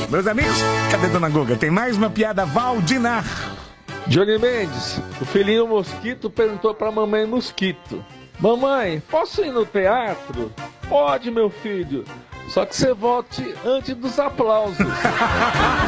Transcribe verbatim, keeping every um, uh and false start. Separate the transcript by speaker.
Speaker 1: Meus amigos, cadê Dona Guga? Tem mais uma piada Valdinar.
Speaker 2: Johnny Mendes, o filhinho mosquito perguntou pra mamãe mosquito: mamãe, posso ir no teatro? Pode, meu filho, só que você volte antes dos aplausos.